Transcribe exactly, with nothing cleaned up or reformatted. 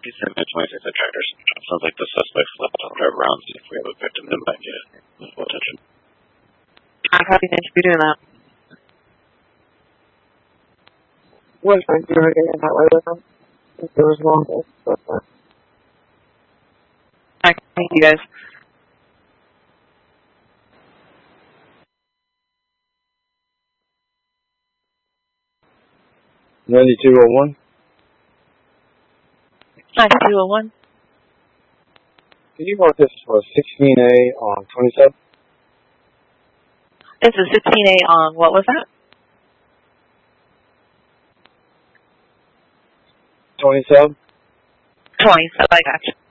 These are my twenty-six tractors. Sounds like the suspect's left. I'll drive around and see if we have a victim that might get full attention. I copy that you're doing that. What if you were getting that way with them? If there was one with that. Alright, thank you guys. ninety-two oh one. ninety-two oh one. Can you mark this for sixteen A on twenty-seven? This is sixteen A on, what was that? twenty-seven? twenty, so I got you.